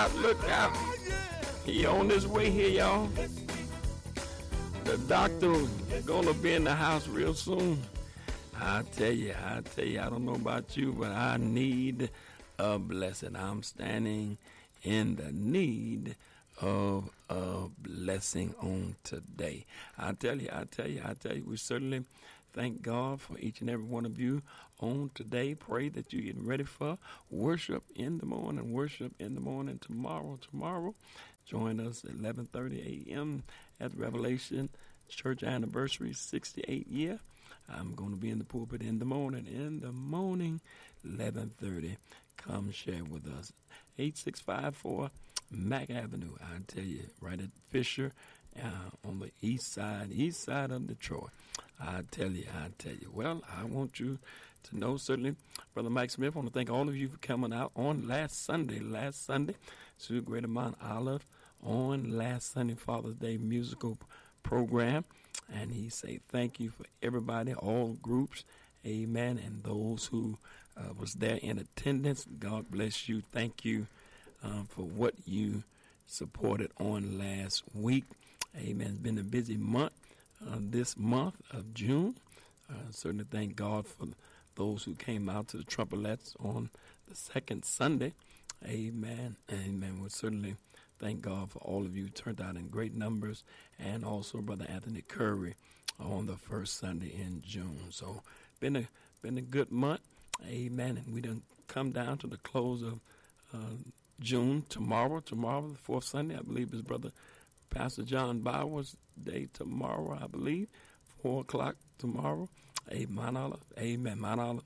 look out. He on his way here, y'all. The doctor gonna be in the house real soon. I tell you, I don't know about you, but I need a blessing. I'm standing in the need of a blessing on today. I tell you, we certainly thank God for each and every one of you on today. Pray that you're getting ready for worship in the morning, tomorrow. Join us at 11:30 a.m. at Revelation Church Anniversary 68 year. I'm going to be in the pulpit in the morning, 11:30. Come share with us. 8654 Mack Avenue. I tell you, right at Fisher, on the east side of Detroit. I tell you. Well, I want you to know, certainly, Brother Mike Smith, I want to thank all of you for coming out on last Sunday to Greater Mount Olive on last Sunday, Father's Day musical program. And he say thank you for everybody, all groups, amen, and those who was there in attendance. God bless you. Thank you for what you supported on last week. Amen. It's been a busy month, this month of June. Certainly thank God for those who came out to the Trumpets on the second Sunday. Amen. Amen. We certainly thank God for all of you turned out in great numbers, and also Brother Anthony Curry on the first Sunday in June. So been a good month. Amen. And we done come down to the close of June. Tomorrow, the fourth Sunday, I believe, is Brother Pastor John Bowers' day tomorrow, I believe, 4 o'clock tomorrow. Amen. Mount Olive.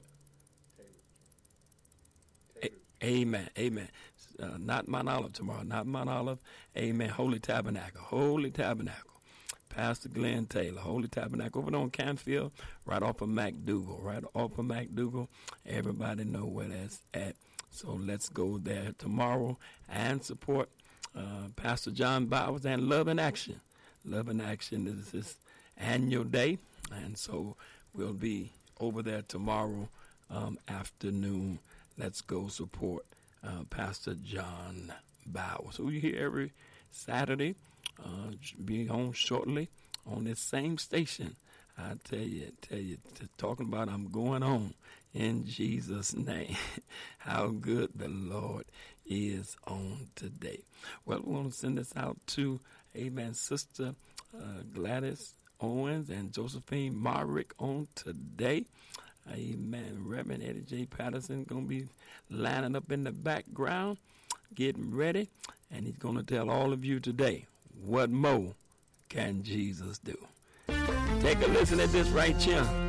Amen. Not Mount Olive tomorrow. Not Mount Olive. Amen. Holy Tabernacle. Pastor Glenn Taylor. Holy Tabernacle. Over on Canfield, right off of McDougal. Everybody know where that's at. So let's go there tomorrow and support Pastor John Bowers and Love in Action. Love in Action is his annual day. And so we'll be over there tomorrow afternoon. Let's go support Pastor John Bowers. So we here every Saturday, be on shortly on this same station. I tell you, talking about I'm going on in Jesus' name. How good the Lord is on today. Well, we want to send this out to, amen, Sister Gladys Owens and Josephine Marrick on today. Amen. Reverend Eddie J. Patterson going to be lining up in the background, getting ready, and he's going to tell all of you today, what more can Jesus do? Take a listen at this right here.